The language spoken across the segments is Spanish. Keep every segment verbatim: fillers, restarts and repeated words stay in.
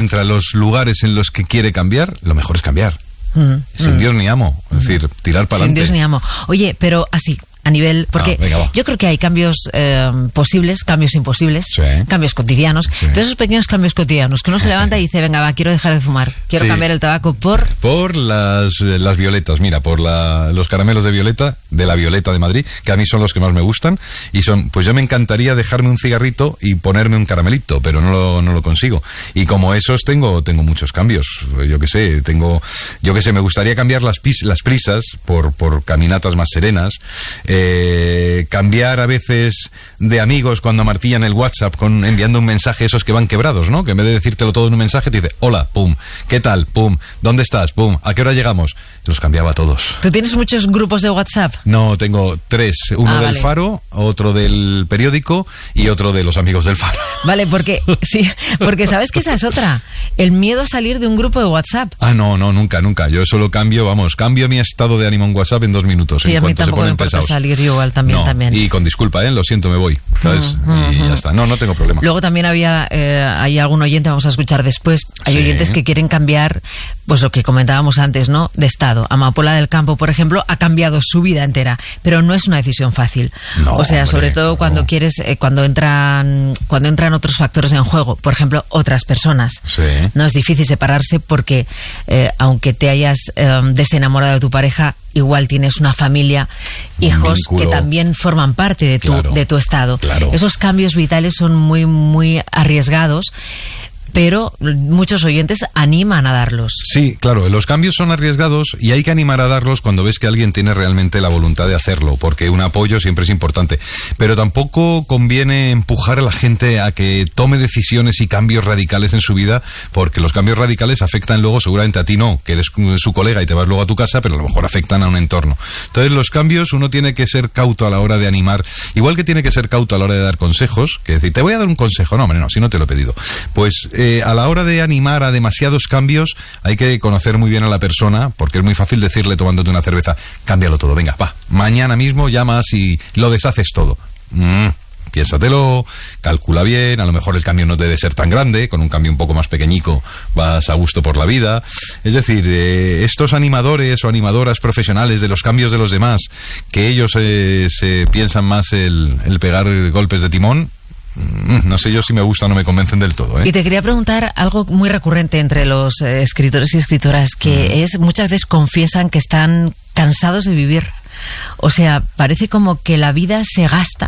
encuentra los lugares en los que quiere cambiar, lo mejor es cambiar. Mm, Sin mm. Dios ni amo. Es mm. decir, tirar para adelante. Sin Dios ni amo. Oye, pero así... A nivel, porque ah, venga, yo creo que hay cambios eh, posibles, cambios imposibles, sí. cambios cotidianos. Sí. Todos esos pequeños cambios cotidianos que uno se levanta y dice, venga, va, quiero dejar de fumar, quiero sí. cambiar el tabaco por... Por las, las violetas, mira, por la, los caramelos de violeta, de la Violeta de Madrid, que a mí son los que más me gustan, y son, pues yo me encantaría dejarme un cigarrito y ponerme un caramelito, pero no lo, no lo consigo. Y como esos tengo, tengo muchos cambios, yo qué sé, tengo, yo qué sé, me gustaría cambiar las, pis, las prisas por, por caminatas más serenas, eh... cambiar a veces de amigos cuando martillan el WhatsApp con enviando un mensaje esos que van quebrados, ¿no? Que en vez de decírtelo todo en un mensaje te dice, hola, pum, ¿qué tal? Pum, ¿dónde estás? Pum, ¿a qué hora llegamos? Los cambiaba a todos. ¿Tú tienes muchos grupos de WhatsApp? No, tengo tres. Uno ah, del vale. Faro, otro del periódico y otro de los amigos del Faro. Vale, porque sí, porque sabes que esa es otra. El miedo a salir de un grupo de WhatsApp. Ah, no, no, nunca, nunca. Yo solo cambio, vamos, cambio mi estado de ánimo en WhatsApp en dos minutos. Sí, en a mí tampoco me importa salir, yo igual también. No, también. Y con disculpa, ¿eh? Lo siento, me voy, ¿sabes? Uh, uh, y uh. ya está. No, no tengo problema. Luego también había, eh, hay algún oyente, vamos a escuchar después, hay sí. oyentes que quieren cambiar, pues lo que comentábamos antes, ¿no? De estado. Amapola del Campo, por ejemplo, ha cambiado su vida entera, pero no es una decisión fácil. No, o sea, hombre, sobre todo no. cuando quieres, eh, cuando entran, cuando entran otros factores en juego, por ejemplo, otras personas. Sí. No es difícil separarse porque, eh, aunque te hayas eh, desenamorado de tu pareja, igual tienes una familia, hijos que también forman parte de tu, claro, de tu estado. Claro. Esos cambios vitales son muy, muy arriesgados, pero muchos oyentes animan a darlos. Sí, claro, los cambios son arriesgados y hay que animar a darlos cuando ves que alguien tiene realmente la voluntad de hacerlo, porque un apoyo siempre es importante. Pero tampoco conviene empujar a la gente a que tome decisiones y cambios radicales en su vida, porque los cambios radicales afectan luego, seguramente a ti no, que eres su colega y te vas luego a tu casa, pero a lo mejor afectan a un entorno. Entonces los cambios uno tiene que ser cauto a la hora de animar, igual que tiene que ser cauto a la hora de dar consejos, que decir, te voy a dar un consejo, no, hombre, no, si no te lo he pedido. Pues eh, a la hora de animar a demasiados cambios hay que conocer muy bien a la persona, porque es muy fácil decirle tomándote una cerveza, cámbialo todo, venga, va, mañana mismo llamas y lo deshaces todo. Mm, piénsatelo, calcula bien, a lo mejor el cambio no debe ser tan grande, con un cambio un poco más pequeñico vas a gusto por la vida. Es decir, eh, estos animadores o animadoras profesionales de los cambios de los demás, que ellos eh, se piensan más el, el pegar golpes de timón, no sé yo si me gusta o no me convencen del todo, ¿eh? Y te quería preguntar algo muy recurrente entre los eh, escritores y escritoras, que uh-huh. es, muchas veces confiesan que están cansados de vivir. O sea, parece como que la vida se gasta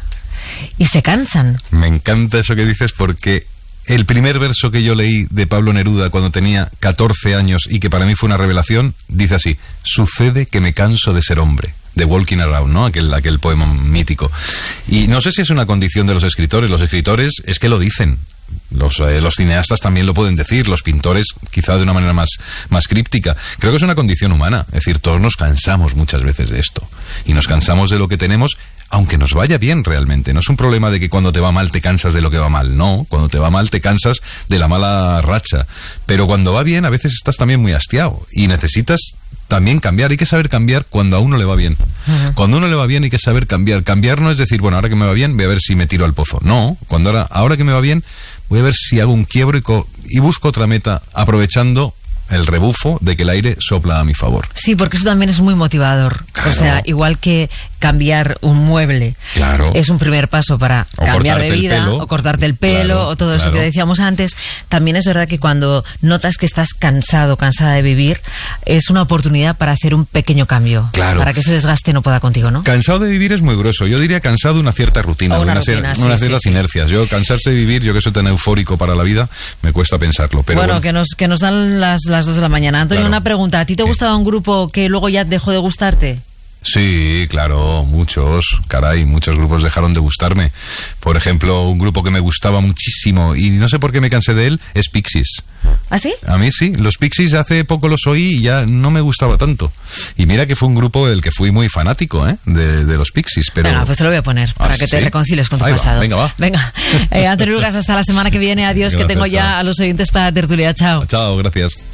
y se cansan. Me encanta eso que dices, porque el primer verso que yo leí de Pablo Neruda cuando tenía catorce años y que para mí fue una revelación, dice así: sucede que me canso de ser hombre. The Walking Around, ¿no? Aquel, aquel poema mítico. Y no sé si es una condición de los escritores. Los escritores es que lo dicen. Los, eh, los cineastas también lo pueden decir. Los pintores quizá de una manera más, más críptica. Creo que es una condición humana. Es decir, todos nos cansamos muchas veces de esto. Y nos cansamos de lo que tenemos, aunque nos vaya bien realmente. No es un problema de que cuando te va mal te cansas de lo que va mal. No, cuando te va mal te cansas de la mala racha. Pero cuando va bien a veces estás también muy hastiado. Y necesitas también cambiar. Hay que saber cambiar cuando a uno le va bien. Uh-huh. Cuando a uno le va bien hay que saber cambiar. Cambiar no es decir, bueno, ahora que me va bien voy a ver si me tiro al pozo. No, cuando ahora, ahora que me va bien voy a ver si hago un quiebro y, co- y busco otra meta, aprovechando el rebufo de que el aire sopla a mi favor. Sí, porque eso también es muy motivador. Claro. O sea, igual que cambiar un mueble, claro, es un primer paso para o cambiar de vida, o cortarte el pelo, claro, o todo eso, claro, que decíamos antes. También es verdad que cuando notas que estás cansado, cansada de vivir, es una oportunidad para hacer un pequeño cambio, claro, para que ese desgaste no pueda contigo, ¿no? Cansado de vivir es muy grueso. Yo diría cansado de una cierta rutina, o una de una rutina, ser, sí, unas sí, ciertas sí. inercias. Yo cansarse de vivir, yo que soy tan eufórico para la vida, me cuesta pensarlo. Pero bueno, bueno, que nos que nos dan las, las dos de la mañana. Antonio, claro, una pregunta. ¿A ti te ¿Qué? gustaba un grupo que luego ya dejó de gustarte? Sí, claro, muchos, caray, muchos grupos dejaron de gustarme. Por ejemplo, un grupo que me gustaba muchísimo y no sé por qué me cansé de él, es Pixies. ¿Ah, sí? A mí sí, los Pixies hace poco los oí y ya no me gustaba tanto. Y mira que fue un grupo del que fui muy fanático, ¿eh? De, de los Pixies, pero... Venga, pues te lo voy a poner, para ¿Ah, que te sí? reconcilies con tu Ahí pasado. Va, venga, va. Venga, eh, Antonio Lucas, hasta la semana que viene. Adiós, gracias, que tengo ya chao. A los oyentes para tertulia. Chao. Chao, gracias.